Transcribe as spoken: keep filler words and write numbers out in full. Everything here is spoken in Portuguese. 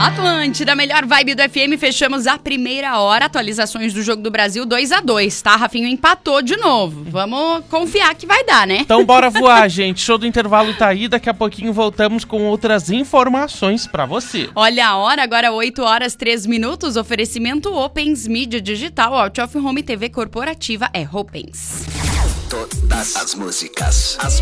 Atlântida, melhor vibe do F M, fechamos a primeira hora. Atualizações do Jogo do Brasil dois a dois, tá? Rafinho empatou de novo. Vamos confiar que vai dar, né? Então bora voar, gente. Show do intervalo tá aí. Daqui a pouquinho voltamos com outras informações pra você. Olha a hora, agora oito horas, três minutos. Oferecimento Opens, mídia digital, Out of Home, T V corporativa é Opens. Todas as músicas, as